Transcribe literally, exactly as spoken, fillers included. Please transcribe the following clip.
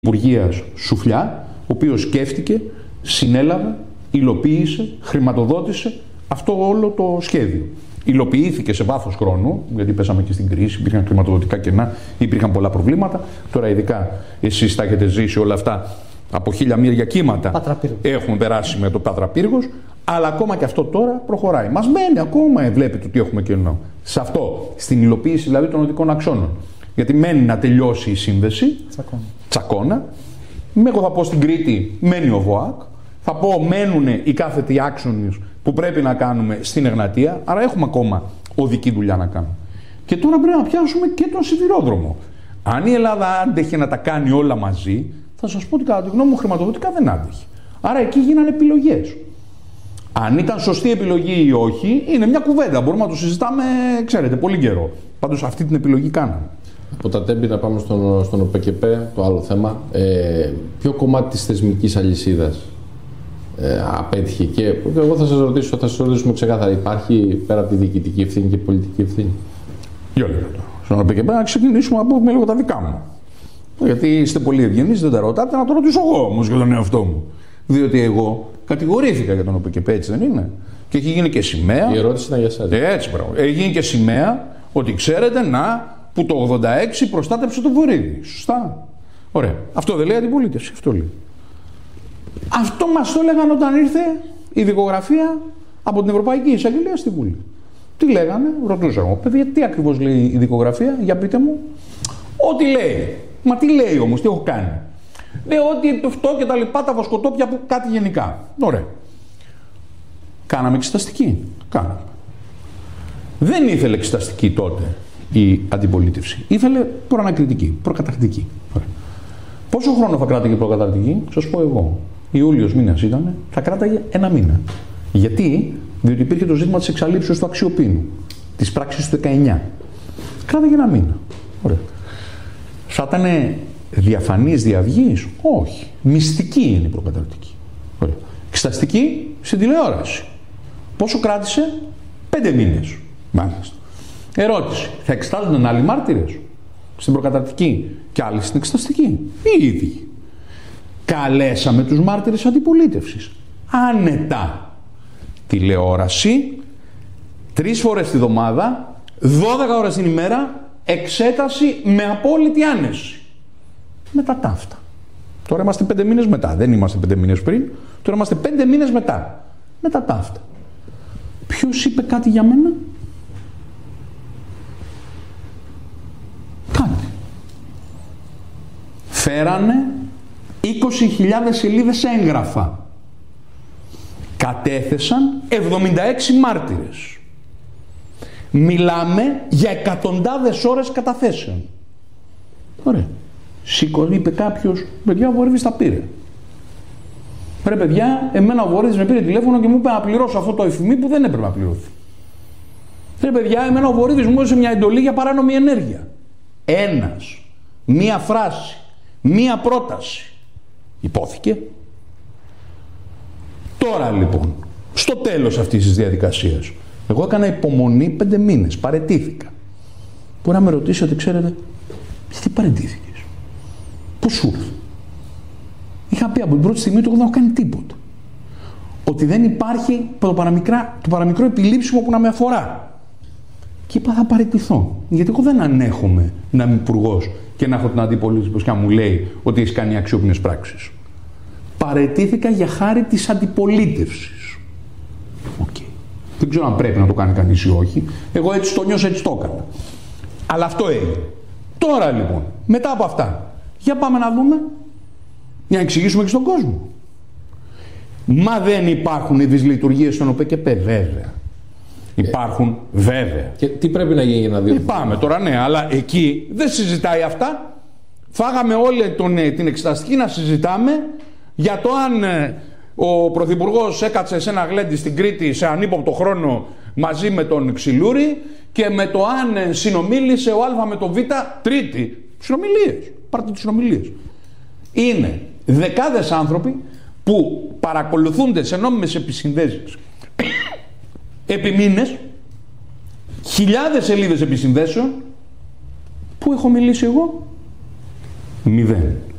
Υπουργείας Σουφλιά, ο οποίος σκέφτηκε, συνέλαβε, υλοποίησε, χρηματοδότησε αυτό όλο το σχέδιο. Υλοποιήθηκε σε βάθος χρόνου, γιατί πέσαμε και στην κρίση, υπήρχαν χρηματοδοτικά κενά, υπήρχαν πολλά προβλήματα. Τώρα, ειδικά εσείς τα έχετε ζήσει όλα αυτά από χίλια μύρια κύματα. Έχουμε περάσει με το Πάτρα Πύργος, αλλά ακόμα και αυτό τώρα προχωράει. Μας μένει ακόμα, βλέπετε ότι έχουμε κενό. Σε αυτό, στην υλοποίηση δηλαδή των οδικών αξώνων. Γιατί μένει να τελειώσει η σύνδεση. Τσακώνα. Τσακώνα. Εγώ θα πω στην Κρήτη, μένει ο ΒΟΑΚ. Θα πω, μένουν οι κάθετοι άξονες που πρέπει να κάνουμε στην Εγνατία. Άρα έχουμε ακόμα οδική δουλειά να κάνουμε. Και τώρα πρέπει να πιάσουμε και τον σιδηρόδρομο. Αν η Ελλάδα άντεχε να τα κάνει όλα μαζί, θα σας πω ότι κατά τη γνώμη μου χρηματοδοτικά δεν άντεχε. Άρα εκεί γίνανε επιλογές. Αν ήταν σωστή επιλογή ή όχι, είναι μια κουβέντα. Μπορούμε να το συζητάμε, ξέρετε, πολύ καιρό. Πάντως αυτή την επιλογή κάναμε. Από τα τέμπη να πάμε στον, στον ΟΠΕΚΕΠΕ, το άλλο θέμα. Ε, ποιο κομμάτι της θεσμικής αλυσίδας ε, απέτυχε? Και εγώ θα σας ρωτήσω, θα σας ρωτήσουμε ξεκάθαρα, υπάρχει πέρα από τη διοικητική ευθύνη και πολιτική ευθύνη? Δύο λεπτά. Στον ΟΠΕΚΕΠΕ να ξεκινήσουμε να πούμε λίγο τα δικά μου. Γιατί είστε πολύ ευγενείς, δεν τα ρωτάτε, να το ρωτήσω εγώ όμως για τον εαυτό μου. Διότι εγώ κατηγορήθηκα για τον ΟΠΕΚΕΠΕ, έτσι δεν είναι? Και έχει γίνει και σημαία. Η ερώτηση είναι για εσάς. Έτσι, μπράβο. Έχει γίνει και σημαία ότι ξέρετε να. Που το ογδόντα έξι προστάτεψε το Βορύδι. Σωστά. Ωραία. Αυτό δεν λέει αντιπολίτευση. Αυτό λέει. Αυτό μας το έλεγαν όταν ήρθε η δικογραφία από την Ευρωπαϊκή Εισαγγελία στη Βουλή. Τι λέγανε, ρωτούσα εγώ. Παιδιά, τι ακριβώς λέει η δικογραφία, για πείτε μου. Ό,τι λέει. Μα τι λέει όμως, τι έχω κάνει? Λέει ότι αυτό και τα λοιπά, τα βοσκοτόπια που κάτι γενικά. Ωραία. Κάναμε εξεταστική. Κάναμε. Δεν ήθελε εξεταστική τότε η αντιπολίτευση. Ήθελε προανακριτική, προκαταρκτική. Πόσο χρόνο θα κράταγε η προκαταρκτική? Σας πω εγώ. Ιούλιος μήνας ήταν, θα κράταγε ένα μήνα. Γιατί? Διότι υπήρχε το ζήτημα της εξαλείψεως του αξιοπίνου, της πράξης του δεκαεννιά. Κράταγε ένα μήνα. Ωραία. Θα ήταν διαφανής διαυγής? Όχι. Μυστική είναι η προκαταρκτική. Ωραία. Εξεταστική στην τηλεόραση. Πόσο κράτησε? Πέντε μήνες. Μάλιστα. Ερώτηση. Θα εξετάζονταν άλλοι μάρτυρες στην προκαταρκτική και άλλοι στην εξεταστική? Οι ίδιοι. Καλέσαμε τους μάρτυρες αντιπολίτευσης. Άνετα. Τηλεόραση, τρεις φορές τη βδομάδα, δώδεκα ώρες την ημέρα, εξέταση με απόλυτη άνεση. Μετά τα αυτά. Τώρα είμαστε πέντε μήνες μετά. Δεν είμαστε πέντε μήνες πριν. Τώρα είμαστε πέντε μήνες μετά. Μετά τα αυτά. Ποιος είπε κάτι για μένα? Κάτι. Φέρανε είκοσι χιλιάδες σελίδες έγγραφα. Κατέθεσαν εβδομήντα έξι μάρτυρες. Μιλάμε για εκατοντάδες ώρες καταθέσεων. Ωραία. Σήκω, είπε κάποιος, παιδιά, ο Βορύδης τα πήρε. Ρε παιδιά, εμένα ο Βορύδης με πήρε τηλέφωνο και μου είπε να πληρώσω αυτό το εφημή που δεν έπρεπε να πληρωθεί. Ρε παιδιά, εμένα ο Βορύδης μου έδωσε μια εντολή για παράνομη ενέργεια. Ένας, μία φράση, μία πρόταση. Υπόθηκε. Τώρα λοιπόν, στο τέλος αυτής της διαδικασίας, εγώ έκανα υπομονή πέντε μήνες, παραιτήθηκα. Μπορεί να με ρωτήσει ότι ξέρετε, γιατί παραιτήθηκες? Πώς σου ήρθε? Είχα πει από την πρώτη στιγμή ότι εγώ δεν έχω κάνει τίποτα. Ότι δεν υπάρχει το, το παραμικρό επιλήψιμο που να με αφορά. Και είπα θα παραιτηθώ. Γιατί εγώ δεν ανέχομαι να είμαι υπουργός και να έχω την αντιπολίτευση και να μου λέει ότι έχει κάνει αξιόπινες πράξεις. Παραιτήθηκα για χάρη της αντιπολίτευσης. Okay. Δεν ξέρω αν πρέπει να το κάνει κανείς ή όχι. Εγώ έτσι το νιώσα, έτσι το έκανα. Αλλά αυτό έγινε. Τώρα λοιπόν, μετά από αυτά, για πάμε να δούμε, για να εξηγήσουμε και στον κόσμο. Μα δεν υπάρχουν οι δυσλειτουργίες στον ΟΠΕΚΕΠΕ? Βέβαια. Υπάρχουν, βέβαια. Και τι πρέπει να γίνει για να δει? Πάμε τώρα, ναι, αλλά εκεί δεν συζητάει αυτά. Φάγαμε όλη τον, την εξεταστική να συζητάμε για το αν ε, ο Πρωθυπουργός έκατσε σε ένα γλέντι στην Κρήτη σε ανύποπτο χρόνο μαζί με τον Ξυλούρη και με το αν ε, συνομίλησε ο Α με το Β Τρίτη. Συνομιλίες. Πάρτε τις συνομιλίες. Είναι δεκάδες άνθρωποι που παρακολουθούνται σε νόμιμες επισυνδέσεις επί μήνες, χιλιάδες σελίδες επισυνδέσεων. Πού έχω μιλήσει εγώ? Μηδέν.